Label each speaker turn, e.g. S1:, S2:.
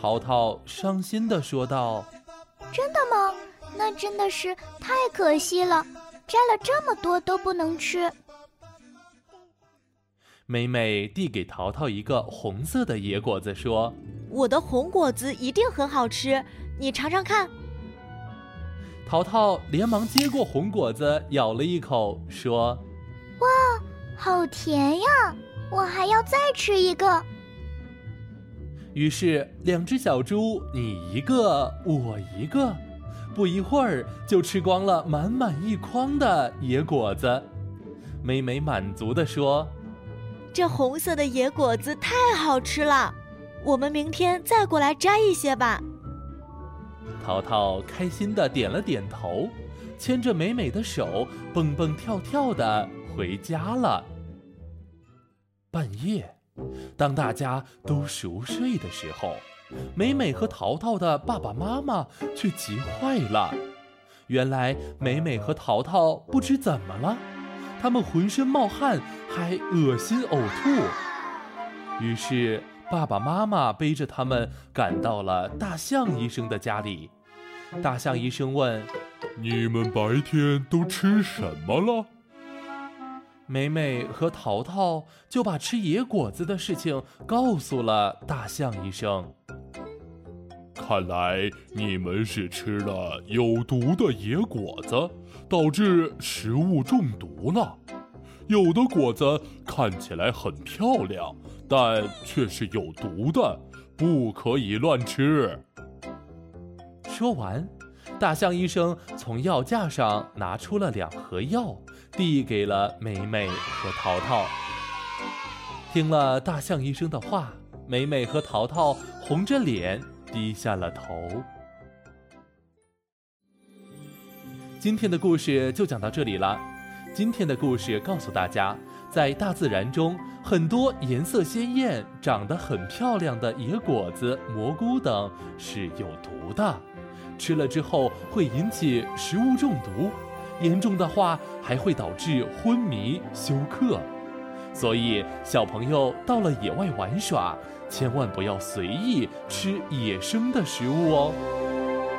S1: 淘淘伤心地说道：
S2: 真的吗？那真的是太可惜了，摘了这么多都不能吃。
S1: 美美递给淘淘一个红色的野果子说：
S3: 我的红果子一定很好吃，你尝尝看。
S1: 淘淘连忙接过红果子咬了一口说：
S2: 哇，好甜呀，我还要再吃一个。
S1: 于是两只小猪你一个我一个，不一会儿就吃光了满满一筐的野果子。美美满足地说：
S3: 这红色的野果子太好吃了，我们明天再过来摘一些吧。
S1: 淘淘开心地点了点头，牵着美美的手蹦蹦跳跳地回家了。半夜，当大家都熟睡的时候，美美和淘淘的爸爸妈妈却急坏了。原来美美和淘淘不知怎么了，他们浑身冒汗，还恶心呕吐。于是爸爸妈妈背着他们赶到了大象医生的家里。大象医生问：
S4: 你们白天都吃什么了？
S1: 美美和淘淘就把吃野果子的事情告诉了大象医生。
S4: 看来你们是吃了有毒的野果子，导致食物中毒了。有的果子看起来很漂亮，但却是有毒的，不可以乱吃。
S1: 说完，大象医生从药架上拿出了2盒药，递给了美美和淘淘。听了大象医生的话，美美和淘淘红着脸低下了头。今天的故事就讲到这里了。今天的故事告诉大家，在大自然中，很多颜色鲜艳、长得很漂亮的野果子、蘑菇等是有毒的，吃了之后会引起食物中毒，严重的话还会导致昏迷、休克。所以小朋友到了野外玩耍，千万不要随意吃野生的食物哦。